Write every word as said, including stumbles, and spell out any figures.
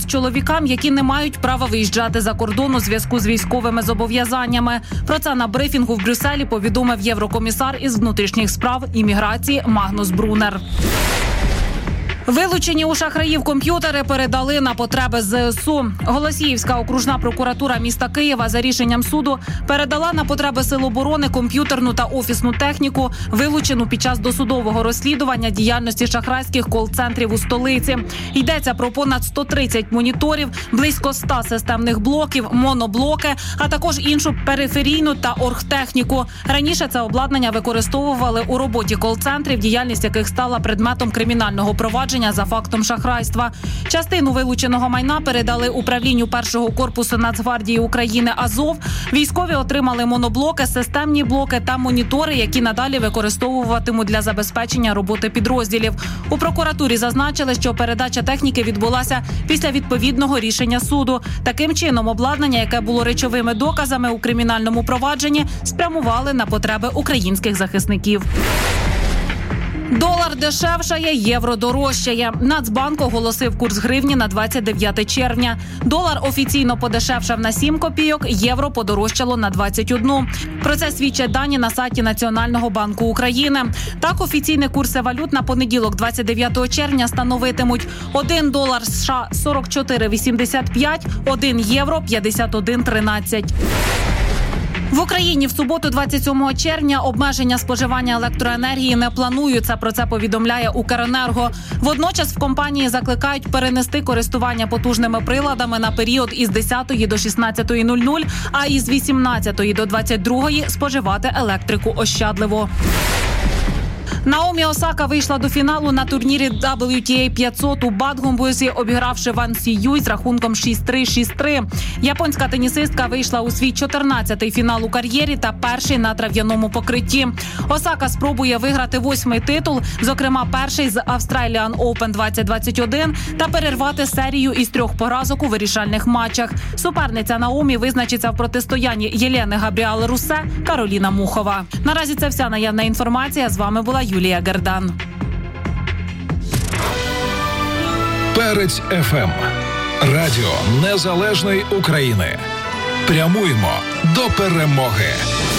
чоловікам, які не мають права виїжджати за кордон у зв'язку з військовими зобов'язаннями. Про це на брифінгу в Брюсселі повідомив єврокомісар із внутрішніх справ і міграції Магнус Брунер. Вилучені у шахраїв комп'ютери передали на потреби зе ес у. Голосіївська окружна прокуратура міста Києва за рішенням суду передала на потреби Сил оборони комп'ютерну та офісну техніку, вилучену під час досудового розслідування діяльності шахрайських кол-центрів у столиці. Йдеться про понад сто тридцять моніторів, близько ста системних блоків, моноблоки, а також іншу периферійну та оргтехніку. Раніше це обладнання використовували у роботі кол-центрів, діяльність яких стала предметом кримінального провадження за фактом шахрайства. Частину вилученого майна передали управлінню першого корпусу Нацгвардії України «Азов». Військові отримали моноблоки, системні блоки та монітори, які надалі використовуватимуть для забезпечення роботи підрозділів. У прокуратурі зазначили, що передача техніки відбулася після відповідного рішення суду. Таким чином, обладнання, яке було речовими доказами у кримінальному провадженні, спрямували на потреби українських захисників. Долар дешевшає, євро дорожчає. Нацбанк оголосив курс гривні на двадцять дев'яте червня. Долар офіційно подешевшав на сім копійок, євро подорожчало на двадцять одну. Про це свідчать дані на сайті Національного банку України. Так, офіційні курси валют на понеділок, двадцять дев'ятого червня, становитимуть один долар США – сорок чотири вісімдесят п'ять, один євро – п'ятдесят один тринадцять. В Україні в суботу, двадцять сьомого червня, обмеження споживання електроенергії не плануються. Про це повідомляє Укренерго. Водночас в компанії закликають перенести користування потужними приладами на період із десятої до шістнадцятої нуль нуль, а із вісімнадцятої до двадцять другої споживати електрику ощадливо. Наомі Осака вийшла до фіналу на турнірі дабл ю ті ей п'ятсот у Бадгумбузі, обігравши Ван Сі Юй з рахунком шість три - шість три. Японська тенісистка вийшла у свій чотирнадцятий фінал у кар'єрі та перший на трав'яному покритті. Осака спробує виграти восьмий титул, зокрема перший з Australian Open двадцять двадцять один, та перервати серію із трьох поразок у вирішальних матчах. Суперниця Наомі визначиться в протистоянні Єлени Габріал-Русе, Кароліна Мухова. Наразі це вся наявна інформація. З вами була Юлія Гердан. Перець еф ем. Радіо Незалежної України. Прямуємо до перемоги.